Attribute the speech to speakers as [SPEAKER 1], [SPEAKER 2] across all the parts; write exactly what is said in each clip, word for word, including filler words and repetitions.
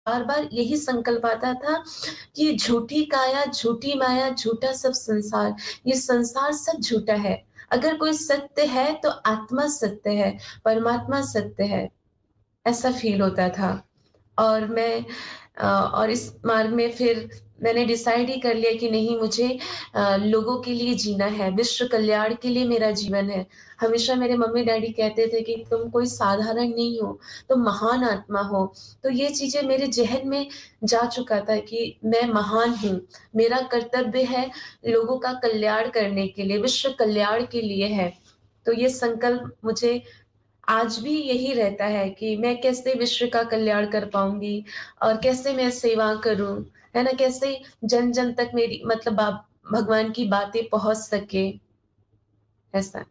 [SPEAKER 1] बार-बार यही संकल्प आता था कि झूठी काया, झूठी माया, झूठा सब संसार, ये संसार सब झूठा है। अगर कोई सत्य है तो आत्मा सत्य है, परमात्मा सत्य है, ऐसा फ़ील होता था। और मैं अ, और इस मार्ग में फिर मैंने डिसाइड ही कर लिया कि नहीं मुझे अ, लोगों के लिए जीना है, विश्व कल्याण के लिए मेरा जीवन है। हमेशा मेरे मम्मी-डैडी कहते थे कि तुम कोई साधारण नहीं हो, तुम महान आत्मा हो। तो ये चीज़ें मेरे ज़हन में जा चुका था कि मैं महान हूँ, मेरा कर्तव्य है लोगों का कल्याण करने के लिए, विश्व कल्याण के लिए है। तो ये संकल्प मुझे आज भी यही रहता है कि मैं कैसे विश्व का कल्याण कर पाऊँगी और कैसे मैं सेवा करूँ, है ना? कैसे जन-जन तक मेरी मतलब आप भगवान की बातें पहुँच सके, ऐसा।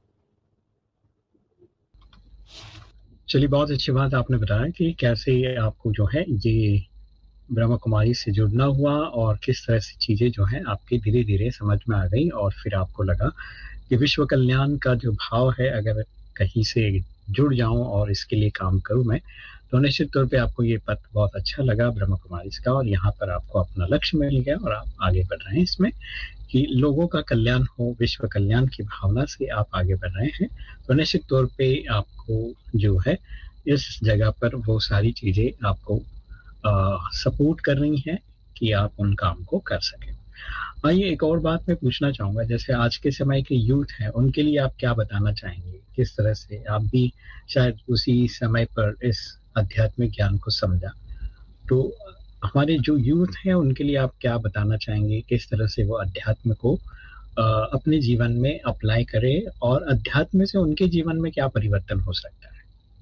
[SPEAKER 2] चलिए, बहुत अच्छी बात आपने बताया कि कैसे आपको जो है ये ब्रह्मा कुमारी से जुड़ना हुआ और किस तरह से चीज़ें जो हैं आपकी धीरे-धीरे समझ में आ गई और फिर आपको लगा कि विश्व कल्याण का जो भाव है अगर कहीं से जुड़ जाऊँ और इसके लिए काम करूँ मैं, तो निश्चित तौर पे आपको ये पथ बहुत अच्छा लगा ब्रह्मा कुमारीज़ का और यहाँ पर आपको अपना लक्ष्य मिल गया और आप आगे बढ़ रहे हैं इसमें कि लोगों का कल्याण हो, विश्व कल्याण की भावना से आप आगे बढ़ रहे हैं। तो निश्चित तौर पे आपको जो है इस जगह पर वो सारी चीज़ें आपको अ, सपोर्ट कर रही हैं कि आप उन काम को कर सकें। आइए एक और बात मैं पूछना चाहूँगा जैसे आज के समय के यूथ हैं, उनके लिए आप क्या बताना चाहेंगे? किस तरह से आप भी शायद उसी समय पर इस आध्यात्मिक ज्ञान को समझा। तो हमारे जो यूथ हैं उनके लिए आप क्या बताना चाहेंगे? किस तरह से वो अध्यात्म को अ, अपने जीवन में अप्लाई करें और अध्यात्म से उनके जीवन में क्या परिवर्तन हो सकता है?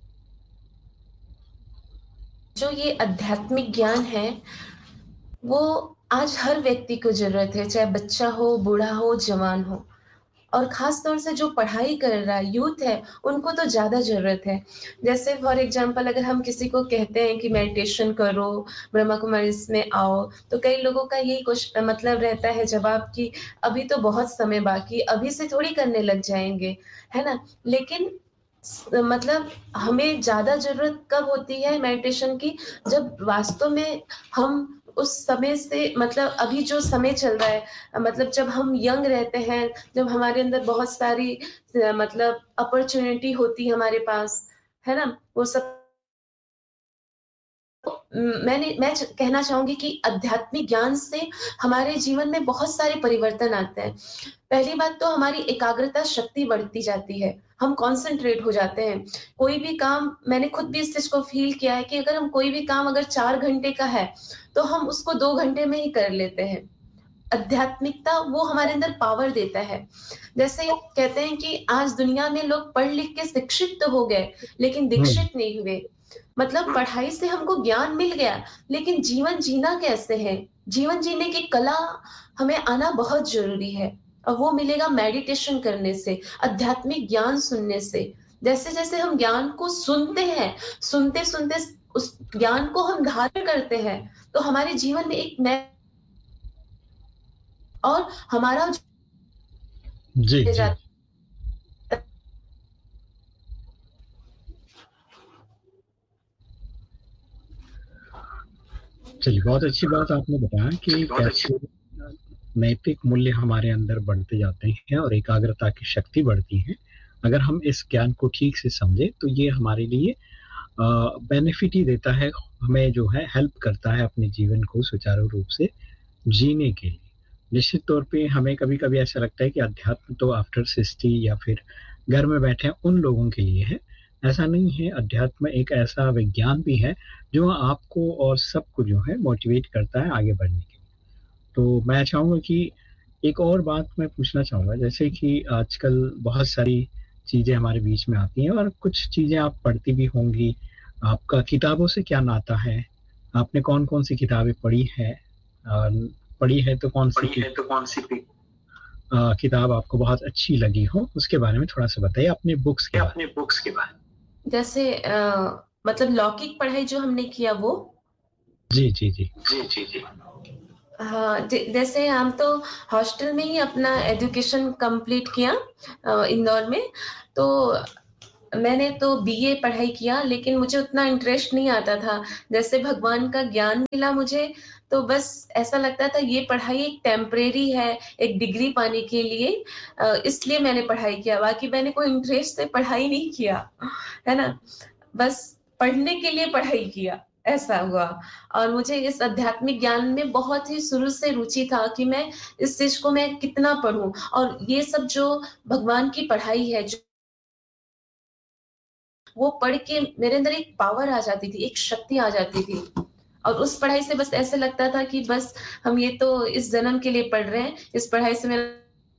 [SPEAKER 1] जो ये आध्यात्मिक ज्ञान है, वो आज हर व्यक्ति को ज़रूरत है, चाहे बच्चा हो, बूढ़ा हो, जवान हो। और ख़ास तौर से जो पढ़ाई कर रहा है, यूथ है, उनको तो ज़्यादा ज़रूरत है। जैसे फॉर एग्ज़ाम्पल अगर हम किसी को कहते हैं कि मेडिटेशन करो, ब्रह्मा कुमारीज़ में आओ, तो कई लोगों का यही क्वेश मतलब रहता है जवाब कि अभी तो बहुत समय बाकी, अभी से थोड़ी करने लग जाएँगे, है ना? लेकिन स मतलब हमें ज़्यादा ज़रूरत कब होती है मेडिटेशन की, जब वास्तव में हम उस समय से मतलब अभी जो समय चल रहा है अ, मतलब जब हम यंग रहते हैं, जब हमारे अंदर बहुत सारी अ, मतलब अपॉर्च्युनिटी होती है हमारे पास, है ना? वो सब उम, मैंने मैं च कहना चाहूँगी कि आध्यात्मिक ज्ञान से हमारे जीवन में बहुत सारे परिवर्तन आते हैं। पहली बात तो हमारी एकाग्रता शक्ति बढ़ती जाती है, हम कॉन्सन्ट्रेट हो जाते हैं। कोई भी काम मैंने खुद भी इस चीज़ को फ़ील किया है कि अगर हम कोई भी काम अगर चार घंटे का है, तो हम उसको दो घंटे में ही कर लेते हैं। आध्यात्मिकता वो हमारे अंदर पावर देता है। जैसे कहते हैं कि आज दुनिया में लोग पढ़ लिख के शिक्षित तो हो गए, लेकिन
[SPEAKER 2] हुँ,
[SPEAKER 1] दीक्षित नहीं हुए। मतलब पढ़ाई से हमको ज्ञान मिल गया, लेकिन जीवन जीना कैसे है? जीवन जीने की कला हमें आना बहुत ज़रूरी है और वो मिलेगा मेडिटेशन करने से, आध्यात्मिक ज्ञान सुनने से। जैसे-जैसे हम ज्ञान को सुनते हैं, सुनते-सुनते स उस ज्ञान को हम धारण करते हैं, तो हमारे जीवन में एक नया और हमारा जो
[SPEAKER 2] जी,
[SPEAKER 1] ले
[SPEAKER 2] जी।
[SPEAKER 1] जाता
[SPEAKER 2] चलिए, बहुत अच्छी बात आपने बताया कि कैसे अ, नैतिक मूल्य हमारे अंदर बढ़ते जाते हैं और एकाग्रता की शक्ति बढ़ती है। अगर हम इस ज्ञान को ठीक से समझें, तो ये हमारे लिए अ, बेनिफिट ही देता है, हमें जो है हेल्प करता है अपने जीवन को सुचारू रूप से जीने के लिए। निश्चित तौर पे हमें कभी-कभी ऐसा लगता है कि अध्यात्म तो आफ्टर सिक्सटी या फिर घर में बैठे उन लोगों के लिए है। ऐसा नहीं है, अध्यात्म एक ऐसा विज्ञान भी है, जो आपको और सबको जो है मोटिवेट करता है आगे बढ़ने के लिए। तो मैं चाहूँगा कि एक और बात मैं पूछना चाहूँगा जैसे कि आजकल बहुत सारी चीज़ें हमारे बीच में आती हैं और कुछ चीज़ें आप पढ़ती भी होंगी। आपका किताबों से क्या नाता है? आपने कौन-कौन सी किताबें पढ़ी हैं? अ, पढ़ी है तो कौन-सी
[SPEAKER 1] पड़ी
[SPEAKER 2] कि
[SPEAKER 1] है तो कौन-सी पी
[SPEAKER 2] अ, किताब आपको बहुत अच्छी लगी हो? उसके बारे में थोड़ा-सा बताइए अपने बुक्स के बारे
[SPEAKER 1] अपने बुक्स के बारे जैसे अ, मतलब लौकिक पढ़ाई जो हमने किया वो?
[SPEAKER 2] जी, जी, जी।
[SPEAKER 1] जी, जी, जी। हाँ, ज जैसे हम तो हॉस्टल में ही अपना एजुकेशन कंप्लीट किया अ, इंदौर में। तो मैंने तो बीए पढ़ाई किया, लेकिन मुझे उतना इंटरेस्ट नहीं आता था। जैसे भगवान का ज्ञान मिला मुझे, तो बस ऐसा लगता था ये पढ़ाई एक टेम्परेरी है, एक डिग्री पाने के लिए अ, इसलिए मैंने पढ़ाई किया। बाकी मैंने कोई इंटरेस्ट से पढ़ाई नहीं किया, है ना? बस पढ़ने के लिए पढ़ाई किया, ऐसा हुआ। और मुझे इस आध्यात्मिक ज्ञान में बहुत ही शुरू से रुचि था कि मैं इस चीज़ को मैं कितना पढ़ूँ और ये सब जो भगवान की पढ़ाई है, जो वो पढ़ के मेरे अंदर एक पावर आ जाती थी, एक शक्ति आ जाती थी। और उस पढ़ाई से बस ऐसा लगता था कि बस हम ये तो इस जन्म के लिए पढ़ रहे हैं, इस पढ़ाई से मेरा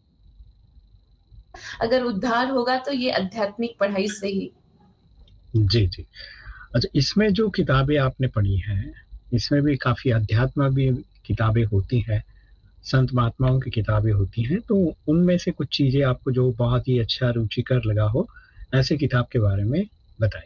[SPEAKER 1] अगर उद्धार होगा तो ये आध्यात्मिक पढ़ाई से ही।
[SPEAKER 2] जी, जी। अच्छा, इसमें जो किताबें आपने पढ़ी हैं, इसमें भी काफ़ी अध्यात्म भी किताबें होती हैं, संत महात्माओं की किताबें होती हैं, तो उनमें से कुछ चीज़ें आपको जो बहुत ही अच्छा रुचिकर लगा हो, ऐसे किताब के बारे में बताइए?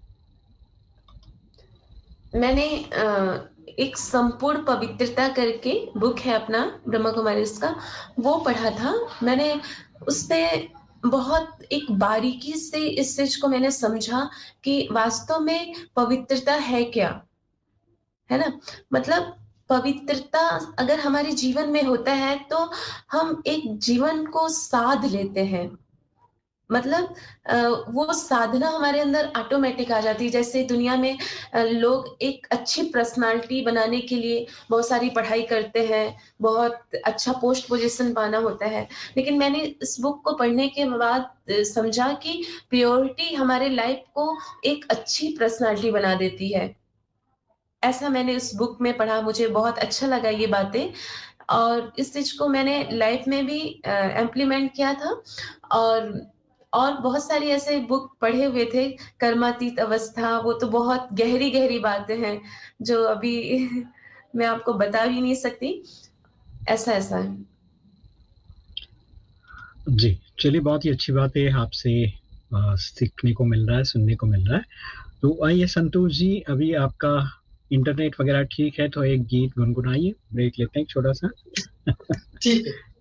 [SPEAKER 1] मैंने अ, एक संपूर्ण पवित्रता करके बुक है अपना ब्रह्मा कुमारीज़ का, वो पढ़ा था। मैंने उसपे बहुत एक बारीकी से इस चीज़ को मैंने समझा कि वास्तव में पवित्रता है क्या? है ना? मतलब पवित्रता अगर हमारे जीवन में होता है, तो हम एक जीवन को साध लेते हैं। मतलब अ, वो साधना हमारे अंदर ऑटोमैटिक आ जाती है। जैसे दुनिया में अ, लोग एक अच्छी पर्सनैलिटी बनाने के लिए बहुत सारी पढ़ाई करते हैं, बहुत अच्छा पोस्ट पोज़ीशन पाना होता है। लेकिन मैंने इस बुक को पढ़ने के बाद अ, समझा कि प्योरिटी हमारे लाइफ़ को एक अच्छी पर्सनैलिटी बना देती है। ऐसा मैंने उस बुक में पढ़ा, मुझे बहुत अच्छा लगा ये बातें और इस चीज़ को मैंने लाइफ़ में भी अ, इम्प्लीमेंट किया था और और बहुत सारी ऐसे बुक पढ़े हुए थे, कर्मातीत अवस्था, वो तो बहुत गहरी-गहरी बातें हैं, जो अभी मैं आपको बता भी नहीं सकती। ऐसा-ऐसा है।
[SPEAKER 2] जी, चलिए बहुत ही अच्छी बात है आपसे अ, सीखने को मिल रहा है, सुनने को मिल रहा है। तो आइए संतोष जी, अभी आपका इंटरनेट वगैरह ठीक है, तो एक गीत गुनगुनाइए, ब्रेक लेते हैं एक छोटा-सा।
[SPEAKER 3] ठीक है।